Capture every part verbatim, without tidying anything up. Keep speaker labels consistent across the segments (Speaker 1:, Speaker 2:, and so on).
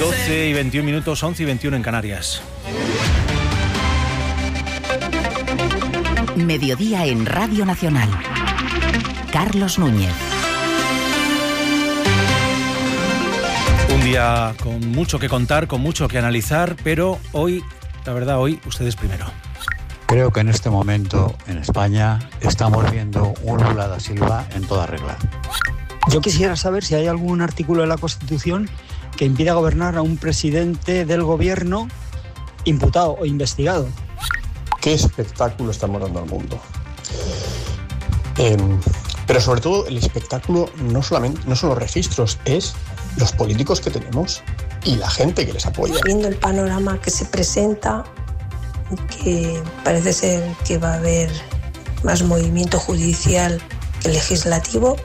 Speaker 1: doce y veintiún minutos, once y veintiuno en Canarias.
Speaker 2: Mediodía en Radio Nacional. Carlos Núñez.
Speaker 1: Un día con mucho que contar, con mucho que analizar, pero hoy, la verdad, hoy ustedes primero.
Speaker 3: Creo que en este momento en España estamos viendo un Lula da Silva en toda regla.
Speaker 4: Yo quisiera saber si hay algún artículo de la Constitución que impida gobernar a un presidente del gobierno imputado o investigado.
Speaker 5: ¿Qué espectáculo estamos dando al mundo? Eh, pero sobre todo el espectáculo no solamente no son los registros, es los políticos que tenemos y la gente que les apoya.
Speaker 6: Viendo el panorama que se presenta, que parece ser que va a haber más movimiento judicial que legislativo,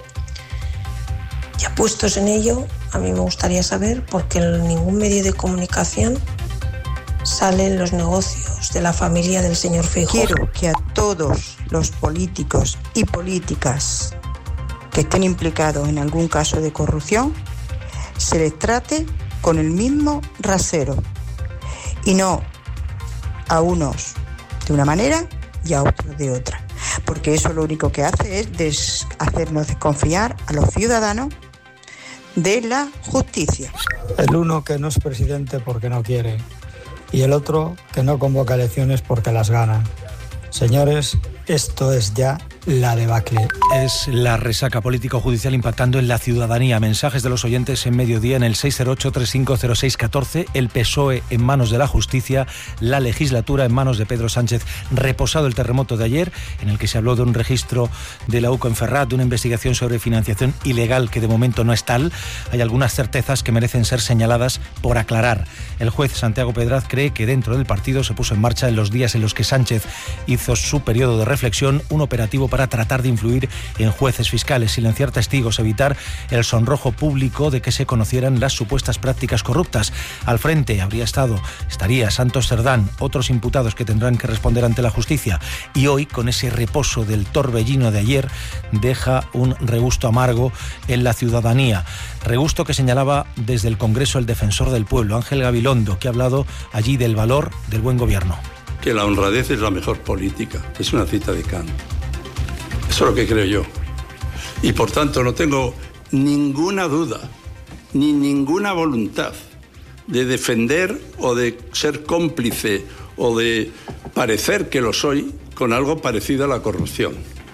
Speaker 6: ya puestos en ello, a mí me gustaría saber por qué en ningún medio de comunicación salen los negocios de la familia del señor Feijóo.
Speaker 7: Quiero que a todos los políticos y políticas que estén implicados en algún caso de corrupción se les trate con el mismo rasero y no a unos de una manera y a otros de otra, porque eso lo único que hace es des- hacernos desconfiar a los ciudadanos de la justicia.
Speaker 4: El uno que no es presidente porque no quiere y el otro que no convoca elecciones porque las gana. Señores, esto es ya la debacle.
Speaker 1: Es la resaca político-judicial impactando en la ciudadanía. Mensajes de los oyentes en mediodía en el seis cero ocho, tres cinco cero seis uno cuatro. El P S O E en manos de la justicia, la legislatura en manos de Pedro Sánchez. Reposado el terremoto de ayer, en el que se habló de un registro de la UCO en Ferrat, de una investigación sobre financiación ilegal que de momento no es tal. Hay algunas certezas que merecen ser señaladas por aclarar. El juez Santiago Pedraz cree que dentro del partido se puso en marcha en los días en los que Sánchez hizo su periodo de reflexión un operativo para tratar de influir en jueces fiscales, silenciar testigos, evitar el sonrojo público de que se conocieran las supuestas prácticas corruptas. Al frente habría estado, estaría Santos Cerdán, otros imputados que tendrán que responder ante la justicia. Y hoy, con ese reposo del torbellino de ayer, deja un regusto amargo en la ciudadanía. Regusto que señalaba desde el Congreso el defensor del pueblo, Ángel Gabilondo, que ha hablado allí del valor del buen gobierno.
Speaker 8: Que la honradez es la mejor política. Es una cita de Kant. Eso es lo que creo yo. Y por tanto no tengo ninguna duda, ni ninguna voluntad de defender o de ser cómplice o de parecer que lo soy con algo parecido a la corrupción.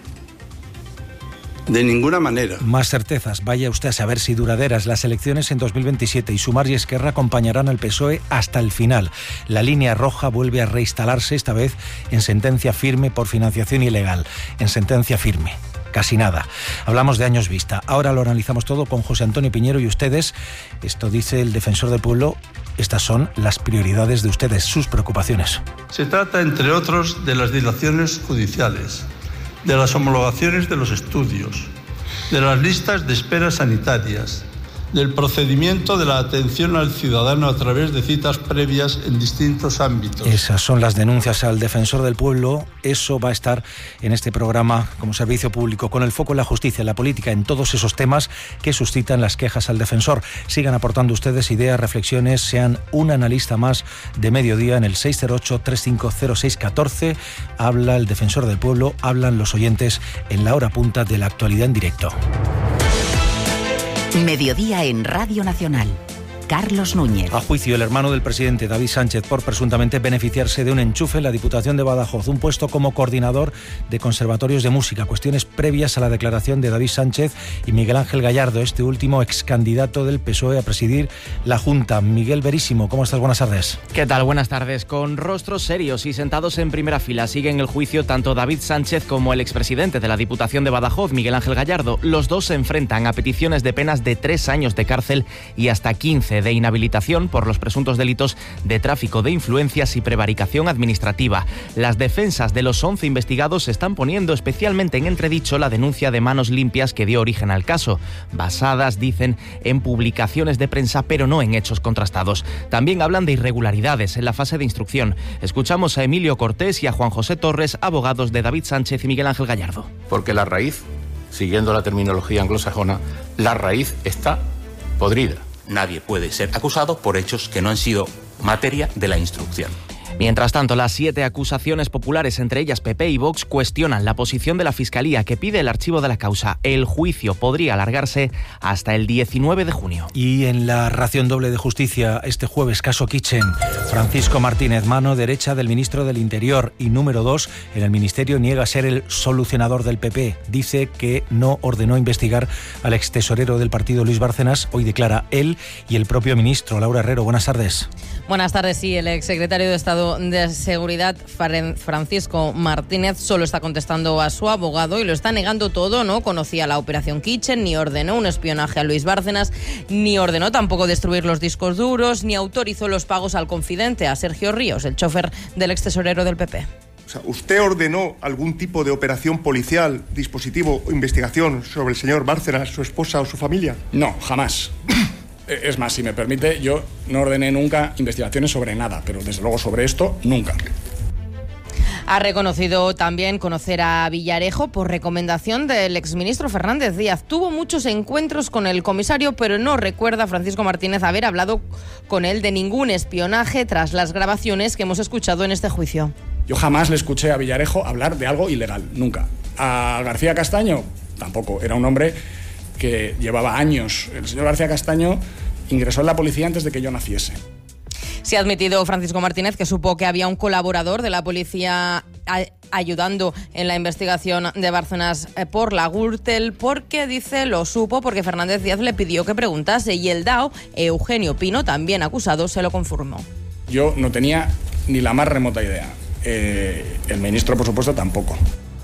Speaker 8: De ninguna manera.
Speaker 1: Más certezas, vaya usted a saber si duraderas. Las elecciones en dos mil veintisiete y Sumar y Esquerra acompañarán al P S O E hasta el final. La línea roja vuelve a reinstalarse, esta vez en sentencia firme por financiación ilegal. En sentencia firme. Casi nada. Hablamos de años vista. Ahora lo analizamos todo con José Antonio Piñero y ustedes. Esto dice el defensor del pueblo. Estas son las prioridades de ustedes, sus preocupaciones.
Speaker 8: Se trata, entre otros, de las dilaciones judiciales, de las homologaciones de los estudios, de las listas de espera sanitarias, del procedimiento de la atención al ciudadano a través de citas previas en distintos ámbitos.
Speaker 1: Esas son las denuncias al defensor del pueblo. Eso va a estar en este programa como servicio público, con el foco en la justicia, en la política, en todos esos temas que suscitan las quejas al defensor. Sigan aportando ustedes ideas, reflexiones, sean un analista más de mediodía en el seis cero ocho, tres cinco cero seis uno cuatro. Habla el defensor del pueblo, hablan los oyentes en la hora punta de la actualidad en directo.
Speaker 2: Mediodía en Radio Nacional. Carlos Núñez.
Speaker 1: A juicio el hermano del presidente David Sánchez por presuntamente beneficiarse de un enchufe en la Diputación de Badajoz, un puesto como coordinador de conservatorios de música, cuestiones previas a la declaración de David Sánchez y Miguel Ángel Gallardo, este último ex candidato del P S O E a presidir la Junta. Miguel Verísimo, ¿cómo estás? Buenas tardes.
Speaker 9: ¿Qué tal? Buenas tardes. Con rostros serios y sentados en primera fila siguen el juicio tanto David Sánchez como el expresidente de la Diputación de Badajoz, Miguel Ángel Gallardo. Los dos se enfrentan a peticiones de penas de tres años de cárcel y hasta quince de inhabilitación por los presuntos delitos de tráfico de influencias y prevaricación administrativa. Las defensas de los once investigados están poniendo especialmente en entredicho la denuncia de manos limpias que dio origen al caso, basadas, dicen, en publicaciones de prensa pero no en hechos contrastados. También hablan de irregularidades en la fase de instrucción. Escuchamos a Emilio Cortés y a Juan José Torres, abogados de David Sánchez y Miguel Ángel Gallardo.
Speaker 10: Porque la raíz, siguiendo la terminología anglosajona, la raíz está podrida. nadie puede ser acusado por hechos que no han sido materia de la instrucción.
Speaker 9: Mientras tanto, las siete acusaciones populares, entre ellas P P y Vox, cuestionan la posición de la Fiscalía, que pide el archivo de la causa. El juicio podría alargarse hasta el diecinueve de junio.
Speaker 1: Y en la ración doble de justicia, este jueves, caso Kitchen, Francisco Martínez, mano derecha del ministro del Interior y número dos en el ministerio, niega ser el solucionador del P P. Dice que no ordenó investigar al extesorero del partido, Luis Bárcenas. Hoy declara él y el propio ministro. Laura Herrero, buenas tardes.
Speaker 11: Buenas tardes. Sí, el exsecretario de Estado de Seguridad, Francisco Martínez, solo está contestando a su abogado y lo está negando todo. No conocía la operación Kitchen, ni ordenó un espionaje a Luis Bárcenas, ni ordenó tampoco destruir los discos duros, ni autorizó los pagos al confidente, a Sergio Ríos, el chofer del extesorero del P P.
Speaker 12: O sea, ¿usted ordenó algún tipo de operación policial, dispositivo o investigación sobre el señor Bárcenas, su esposa o su familia?
Speaker 13: No, jamás. Es más, si me permite, yo no ordené nunca investigaciones sobre nada, pero desde luego sobre esto, nunca.
Speaker 11: Ha reconocido también conocer a Villarejo por recomendación del exministro Fernández Díaz. Tuvo muchos encuentros con el comisario, pero no recuerda Francisco Martínez haber hablado con él de ningún espionaje tras las grabaciones que hemos escuchado en este juicio.
Speaker 13: Yo jamás le escuché a Villarejo hablar de algo ilegal, nunca. A García Castaño, tampoco. Era un hombre que llevaba años. El señor García Castaño ingresó en la policía antes de que yo naciese.
Speaker 11: Se ha admitido Francisco Martínez que supo que había un colaborador de la policía ayudando en la investigación de Bárcenas por la Gürtel, porque, dice, lo supo porque Fernández Díaz le pidió que preguntase, y el D A O, Eugenio Pino, también acusado, se lo confirmó.
Speaker 13: Yo no tenía ni la más remota idea. Eh, el ministro, por supuesto, tampoco.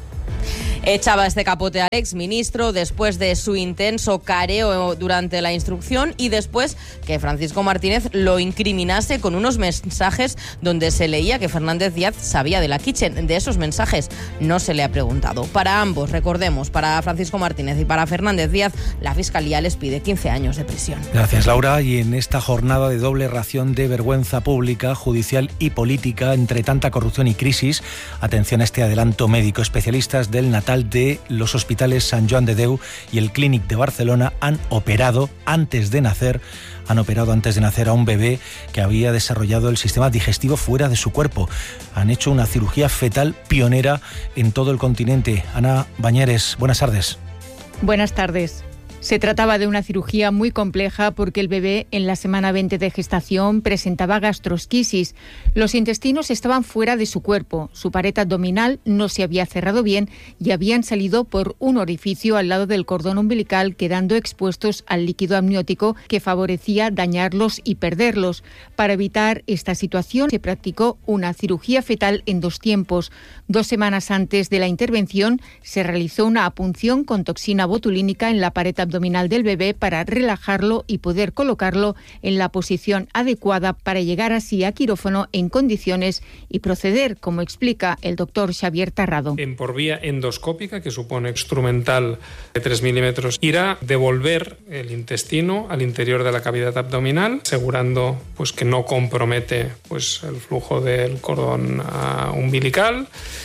Speaker 11: Echaba este capote al exministro después de su intenso careo durante la instrucción y después que Francisco Martínez lo incriminase con unos mensajes donde se leía que Fernández Díaz sabía de la Kitchen. De esos mensajes no se le ha preguntado. Para ambos, recordemos, para Francisco Martínez y para Fernández Díaz, la Fiscalía les pide quince años de prisión.
Speaker 1: Gracias, Laura. Y en esta jornada de doble ración de vergüenza pública, judicial y política, entre tanta corrupción y crisis, atención a este adelanto médico. Especialistas del Natal de los hospitales Sant Joan de Déu y el Clínic de Barcelona han operado antes de nacer han operado antes de nacer a un bebé que había desarrollado el sistema digestivo fuera de su cuerpo. Han hecho una cirugía fetal pionera en todo el continente. Ana Bañeres, buenas tardes.
Speaker 14: Buenas tardes. Se trataba de una cirugía muy compleja porque el bebé en la semana veinte de gestación presentaba gastrosquisis. Los intestinos estaban fuera de su cuerpo, su pared abdominal no se había cerrado bien y habían salido por un orificio al lado del cordón umbilical, quedando expuestos al líquido amniótico que favorecía dañarlos y perderlos. Para evitar esta situación se practicó una cirugía fetal en dos tiempos. Dos semanas antes de la intervención se realizó una apunción con toxina botulínica en la pared abdominal abdominal del bebé para relajarlo y poder colocarlo en la posición adecuada para llegar así a quirófano en condiciones y proceder, como explica el doctor Xavier Tarrado.
Speaker 15: En por vía endoscópica, que supone instrumental de tres milímetros, irá devolver el intestino al interior de la cavidad abdominal, asegurando pues, que no compromete pues, el flujo del cordón uh, umbilical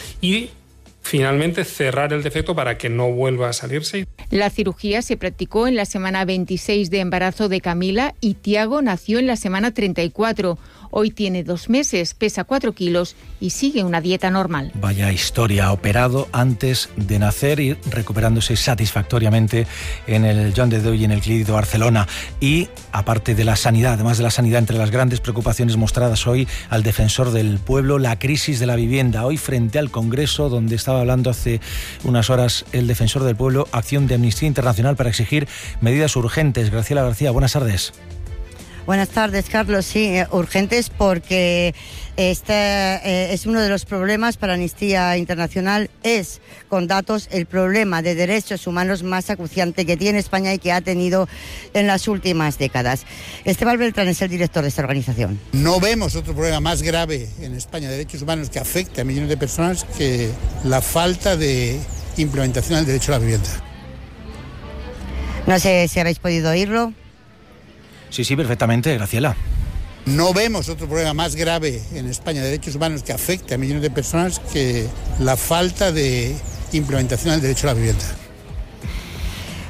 Speaker 15: y finalmente cerrar el defecto para que no vuelva a salirse.
Speaker 14: La cirugía se practicó en la semana veintiséis de embarazo de Camila y Tiago nació en la semana treinta y cuatro. Hoy tiene dos meses, pesa cuatro kilos y sigue una dieta normal.
Speaker 1: Vaya historia, operado antes de nacer y recuperándose satisfactoriamente en el Joan de Déu y en el Clínic de Barcelona. Y aparte de la sanidad, además de la sanidad, entre las grandes preocupaciones mostradas hoy al defensor del pueblo, la crisis de la vivienda. Hoy frente al Congreso, donde estaba hablando hace unas horas el defensor del pueblo, acción de Amnistía Internacional para exigir medidas urgentes. Graciela García, buenas tardes.
Speaker 16: Buenas tardes, Carlos. Sí, urgentes porque este eh, es uno de los problemas para Amnistía Internacional. Es, con datos, el problema de derechos humanos más acuciante que tiene España y que ha tenido en las últimas décadas. Esteban Beltrán es el director de esta organización.
Speaker 17: No vemos otro problema más grave en España de derechos humanos que afecta a millones de personas que la falta de implementación del derecho a la vivienda.
Speaker 16: No sé si habéis podido oírlo.
Speaker 1: Sí, sí, perfectamente, Graciela.
Speaker 17: No vemos otro problema más grave en España de derechos humanos que afecta a millones de personas que la falta de implementación del derecho a la vivienda.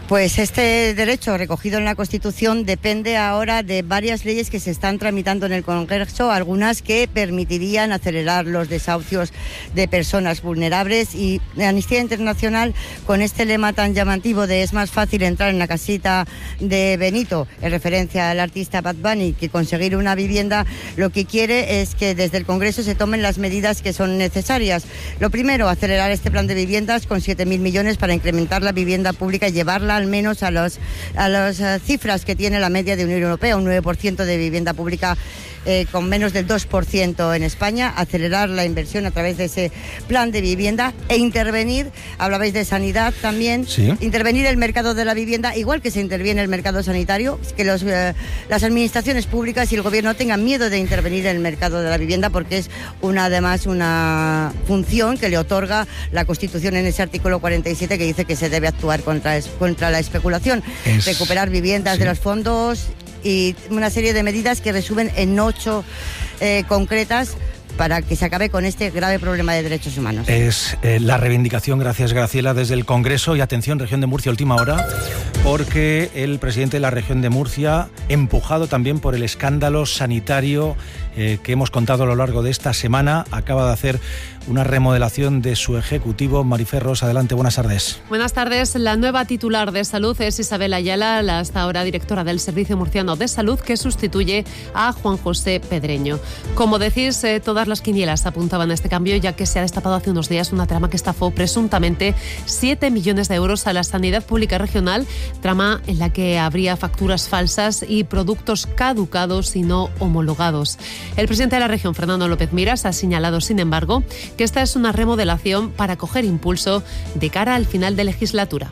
Speaker 16: Pues este derecho recogido en la Constitución depende ahora de varias leyes que se están tramitando en el Congreso, algunas que permitirían acelerar los desahucios de personas vulnerables, y Amnistía Internacional, con este lema tan llamativo de es más fácil entrar en la casita de Benito, en referencia al artista Bad Bunny, que conseguir una vivienda, lo que quiere es que desde el Congreso se tomen las medidas que son necesarias. Lo primero, acelerar este plan de viviendas con siete mil millones para incrementar la vivienda pública y llevarla al menos a, los, a las uh, cifras que tiene la media de Unión Europea, un nueve por ciento de vivienda pública eh, con menos del dos por ciento en España, acelerar la inversión a través de ese plan de vivienda e intervenir, hablabais de sanidad también,
Speaker 1: sí.
Speaker 16: intervenir el mercado de la vivienda, igual que se interviene el mercado sanitario, que los, eh, las administraciones públicas y el gobierno tengan miedo de intervenir en el mercado de la vivienda, porque es una, además una función que le otorga la Constitución en ese artículo cuarenta y siete, que dice que se debe actuar contra, contra la especulación, es... recuperar viviendas sí. de los fondos y una serie de medidas que resumen en ocho eh, concretas para que se acabe con este grave problema de derechos humanos.
Speaker 1: Es eh, la reivindicación, gracias Graciela, desde el Congreso. Y atención, región de Murcia, última hora, porque el presidente de la región de Murcia, empujado también por el escándalo sanitario eh, que hemos contado a lo largo de esta semana, acaba de hacer una remodelación de su ejecutivo. Marifer Ros, adelante, buenas tardes.
Speaker 18: Buenas tardes. La nueva titular de Salud es Isabel Ayala, la hasta ahora directora del Servicio Murciano de Salud, que sustituye a Juan José Pedreño. Como decís, eh, todas las quinielas apuntaban a este cambio, ya que se ha destapado hace unos días una trama que estafó presuntamente siete millones de euros a la sanidad pública regional, trama en la que habría facturas falsas y productos caducados y no homologados. El presidente de la región, Fernando López Miras, ha señalado, sin embargo, que esta es una remodelación para coger impulso de cara al final de legislatura.